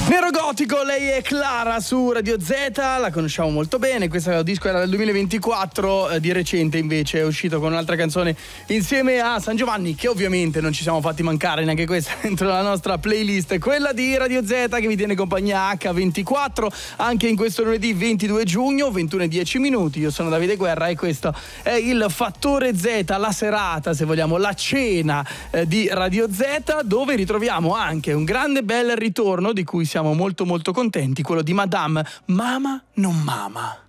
Nero Gotico, lei è Clara su Radio Z, la conosciamo molto bene, questo disco era del 2024, di recente invece è uscito con un'altra canzone insieme a San Giovanni, che ovviamente non ci siamo fatti mancare neanche questa dentro la nostra playlist, quella di Radio Z che vi tiene compagnia H24 anche in questo lunedì 22 giugno, 21:10 minuti. Io sono Davide Guerra e questo è il Fattore Z, la serata, se vogliamo, la cena di Radio Z, dove ritroviamo anche un grande bel ritorno di cui siamo molto molto contenti, quello di Madame Mama non Mama.